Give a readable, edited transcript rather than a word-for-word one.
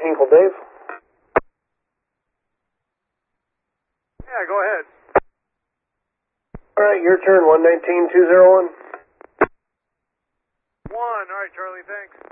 119, call Dave. Yeah, go ahead. Alright, your turn, 119-201. 1, alright, Charlie, thanks.